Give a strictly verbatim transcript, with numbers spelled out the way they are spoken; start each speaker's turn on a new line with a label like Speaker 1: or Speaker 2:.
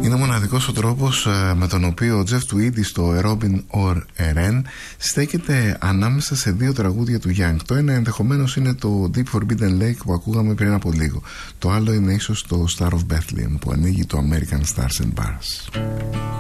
Speaker 1: Είναι ο μοναδικός ο τρόπος ε, με τον οποίο ο Jeff Tweedy στο A Robin or a Wren στέκεται ανάμεσα σε δύο τραγούδια του Young. Το ένα ενδεχομένως είναι το Deep Forbidden Lake που ακούγαμε πριν από λίγο. Το άλλο είναι ίσως το Star of Bethlehem που ανοίγει το American Stars and Bars.